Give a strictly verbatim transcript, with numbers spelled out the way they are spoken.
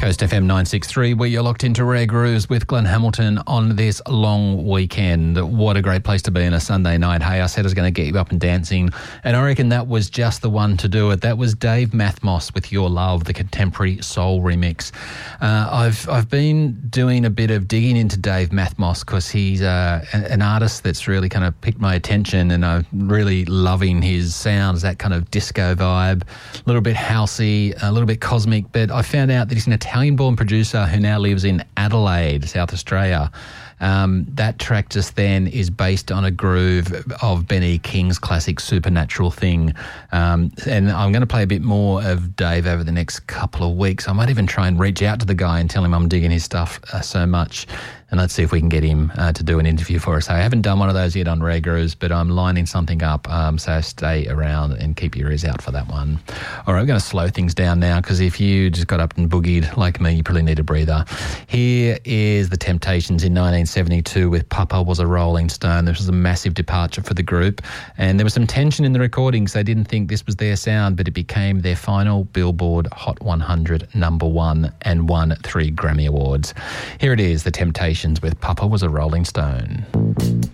Coast F M nine sixty-three, where you're locked into Rare Grooves with Glenn Hamilton on this long weekend. What a great place to be on a Sunday night. Hey, I said I was going to get you up and dancing, and I reckon that was just the one to do it. That was Dave Mathmos with Your Love, the contemporary soul remix. Uh, I've I've been doing a bit of digging into Dave Mathmos because he's uh, an artist that's really kind of piqued my attention, and I'm really loving his sounds, that kind of disco vibe, a little bit housey, a little bit cosmic, but I found out that he's an Italian-born producer who now lives in Adelaide, South Australia. Um, that track just then is based on a groove of Benny King's classic Supernatural Thing. Um, and I'm going to play a bit more of Dave over the next couple of weeks. I might even try and reach out to the guy and tell him I'm digging his stuff uh, so much. And let's see if we can get him uh, to do an interview for us. I haven't done one of those yet on Rare Grooves, but I'm lining something up, um, so stay around and keep your ears out for that one. All right, we're going to slow things down now because if you just got up and boogied like me, you probably need a breather. Here is The Temptations in nineteen seventy-two with Papa Was a Rolling Stone. This was a massive departure for the group, and there was some tension in the recordings. They didn't think this was their sound, but it became their final Billboard Hot one hundred number one and won three Grammy Awards. Here it is, The Temptations with Papa Was a Rolling Stone.